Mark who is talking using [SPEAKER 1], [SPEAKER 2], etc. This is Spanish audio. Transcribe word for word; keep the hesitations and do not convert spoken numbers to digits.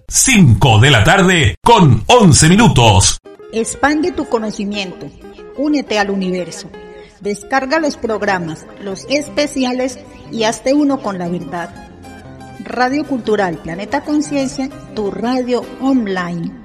[SPEAKER 1] cinco de la tarde con once minutos.
[SPEAKER 2] Expande tu conocimiento. Únete al universo. Descarga los programas, los especiales y hazte uno con la verdad. Radio Cultural Planeta Conciencia, tu radio online.